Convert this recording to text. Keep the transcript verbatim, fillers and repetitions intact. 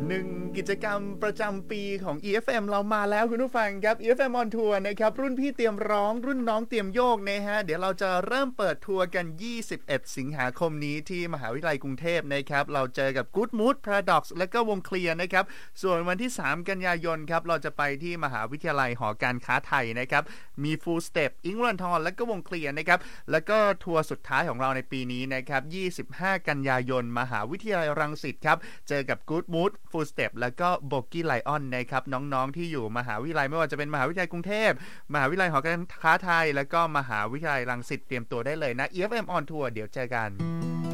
หนึ่งกิจกรรมประจำปีของ อี เอฟ เอ็ม เรามาแล้วคุณผู้ฟังครับ อี เอฟ เอ็ม on Tour นะครับรุ่นพี่เตรียมร้องรุ่นน้องเตรียมโยกนะฮะเดี๋ยวเราจะเริ่มเปิดทัวร์กันยี่สิบเอ็ดสิงหาคมนี้ที่มหาวิทยาลัยกรุงเทพนะครับเราเจอกับ Good Mood Paradox และก็วงเคลียร์นะครับส่วนวันที่สามกันยายนครับเราจะไปที่มหาวิทยาลัยหอการค้าไทยนะครับมี Full Step อิงค์วรันธรและก็วงเคลียร์นะครับแล้วก็ทัวร์สุดท้ายของเราในปีนี้นะครับยี่สิบห้ากันยายนมหาวิทยาลัยรังสิตครับเจอกับ Good Mood Full Step แล้วก็ Bogie Lion นะครับน้องๆที่อยู่มหาวิทยาลัยไม่ว่าจะเป็นมหาวิทยาลัยกรุงเทพมหาวิทยาลัยหอการค้าไทยแล้วก็มหาวิทยาลัยรังสิตเตรียมตัวได้เลยนะ อี เอฟ เอ็ม on Tour เดี๋ยวเจอกัน